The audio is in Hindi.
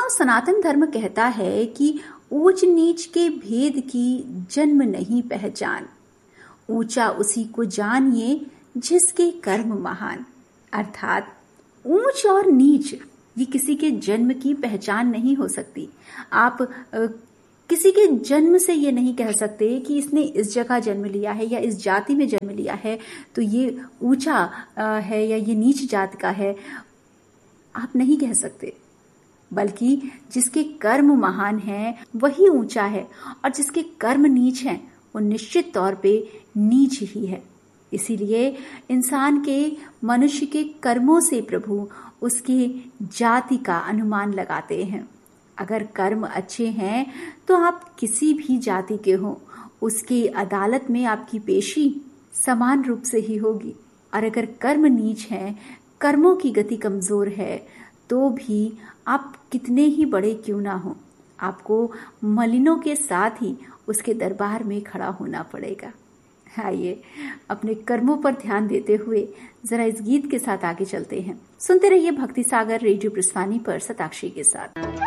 सनातन धर्म कहता है कि ऊंच नीच के भेद की जन्म नहीं पहचान, ऊंचा उसी को जानिए जिसके कर्म महान। अर्थात ऊंच और नीच ये किसी के जन्म की पहचान नहीं हो सकती। आप किसी के जन्म से ये नहीं कह सकते कि इसने इस जगह जन्म लिया है या इस जाति में जन्म लिया है तो ये ऊंचा है या ये नीच जात का है, आप नहीं कह सकते। बल्कि जिसके कर्म महान हैं वही ऊंचा है और जिसके कर्म नीच हैं वो निश्चित तौर पे नीच ही है। इसीलिए इंसान के, मनुष्य के कर्मों से प्रभु उसकी जाति का अनुमान लगाते हैं। अगर कर्म अच्छे हैं तो आप किसी भी जाति के हों, उसकी अदालत में आपकी पेशी समान रूप से ही होगी। और अगर कर्म नीच हैं, कर्मों की गति कमजोर है, तो भी आप कितने ही बड़े क्यों ना हो, आपको मलिनों के साथ ही उसके दरबार में खड़ा होना पड़ेगा। आइए अपने कर्मों पर ध्यान देते हुए जरा इस गीत के साथ आगे चलते हैं। सुनते रहिए भक्ति सागर रेडियो प्रस्थानी पर सताक्षी के साथ।